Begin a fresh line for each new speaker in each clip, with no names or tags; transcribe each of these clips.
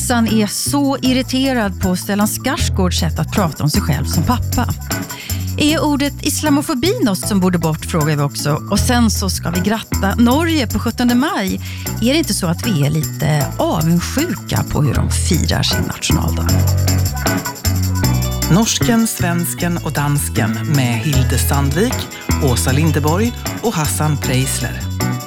Hassan är så irriterad på Stellan Skarsgårds sätt att prata om sig själv som pappa. Är ordet islamofobi något som borde bort, frågar vi också. Och sen så ska vi gratta Norge på 17 maj. Är det inte så att vi är lite avundsjuka på hur de firar sin nationaldag?
Norsken, svensken och dansken med Hilde Sandvik, Åsa Lindeborg och Hassan Preisler.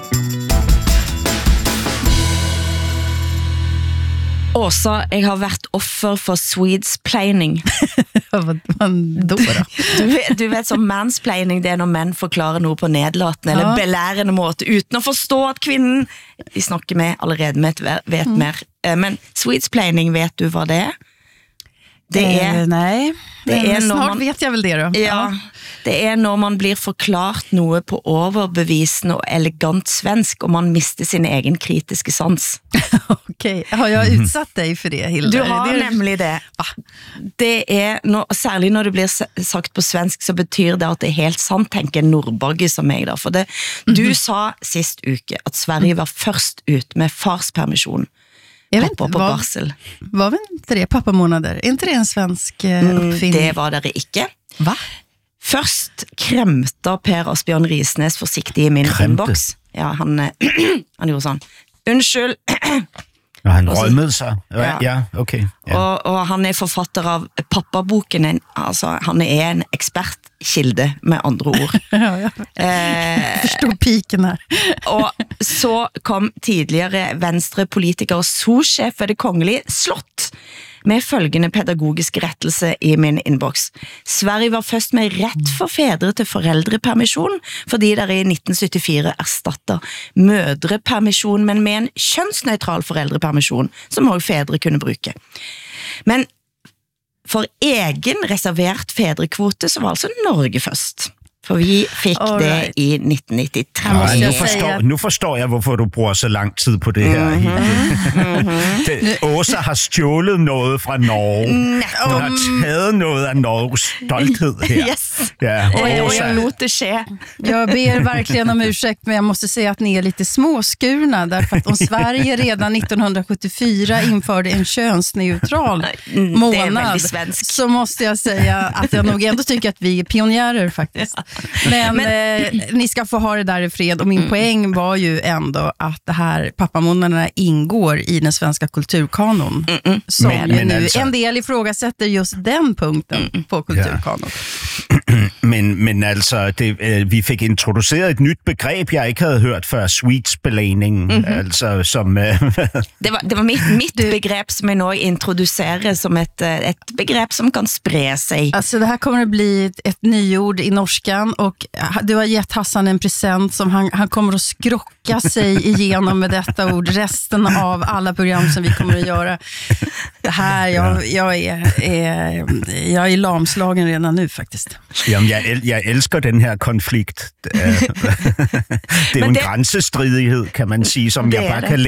Åsa, jeg har vært offer for Swedesplaining.
Vad då?
Du vet som mansplaining, det er når menn forklarer noe på nedlatende eller belærende måte, uten å forstå at kvinnen de snakker med allerede vet mer. Men Swedesplaining, vet du hva det er? Det er
nej,
det är
snart vet jag väl det då.
Ja, det är när man blir förklart något på överbevisande och elegant svensk och man mister sin egen kritiska sans.
Okej, har jag utsatt dig för det, Hilda?
Du har nämligen det. Det är särskilt när det blir sagt på svensk så betyder det att det är helt sant, tänker Nordborg som mig då. För det, du sa sist uke att Sverige var först ut med farspermission. Pappa på barsel.
Var väl inte det pappamånader? Är inte det en svensk uppfinning?
Det var det ikke.
Va?
Først kremta Per Asbjørn Risnes forsiktig i min inbox. Ja, han gjorde sånn. Unnskyld.
Og han rømmede sig. Ja, okay. Ja.
Og han er forfatter av pappaboken. Altså, han er en ekspertkilde, med andre ord.
Ja. Forstår piken her.
Og så kom tidligere venstrepolitiker og souschef ved det kongelige slott med følgende pedagogisk rettelse i min inbox. Sverige var først med rett for fedre til foreldrepermisjon, fordi der i 1974 erstattet mødrepermisjon, men med en kjønnsneutral foreldrepermisjon, som også fedre kunne bruke. Men for egen reservert fedrekvote, så var altså Norge først. For vi fikk det i 1993.
Nu forstår jeg, hvorfor du bruger så lang tid på det her. Åsa har stjålet noget fra Norge. Du har taget noget av Norges stolthed her.
Yes.
Ja,
och jag låter det ske.
Jag ber verkligen om ursäkt, men jag måste säga att ni är lite småskurna, därför att om Sverige redan 1974 införde en könsneutral månad, så måste jag säga att jag nog ändå tycker att vi är pionjärer faktiskt. Men ni ska få ha det där i fred, och min poäng var ju ändå att det här pappamånaderna ingår i den svenska kulturkanon. Som men nu alltså, en del ifrågasätter just den punkten på kulturkanon.
Men altså, vi fik introduceret et nyt begreb, jeg ikke havde hørt før, Swedesplaining. Altså, som...
det var mitt begrep som jeg nå introducerer som ett begrep som kan spre sig.
Alltså det här kommer att bli ett nyord i norskan, och du har gett Hassan en present som han kommer att skrocka sig igenom med detta ord resten av alla program som vi kommer att göra. Det här, jag är lamslagen redan nu faktiskt.
Jamen, jeg elsker den her konflikt. Det er jo en grænsestridighed, kan man sige, som jeg bare kan